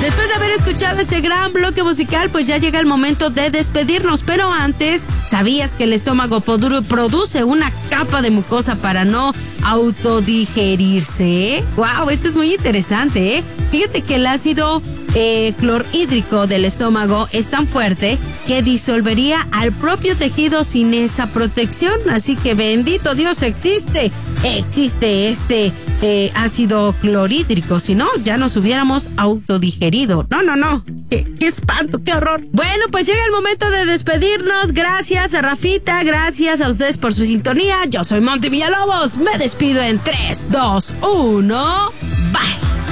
Después de haber escuchado este gran bloque musical, pues ya llega el momento de despedirnos. Pero antes, ¿sabías que el estómago produce una capa de mucosa para no autodigerirse? ¡Wow! Esto es muy interesante, ¿eh? Fíjate que el ácido clorhídrico del estómago es tan fuerte que disolvería al propio tejido sin esa protección. Así que bendito Dios, existe este ácido clorhídrico. Si no, ya nos hubiéramos autodigerido. No. ¡Qué espanto, qué horror! Bueno, pues llega el momento de despedirnos. Gracias a Rafita, gracias a ustedes por su sintonía. Yo soy Monty Villalobos. Me despido en 3, 2, 1. Bye.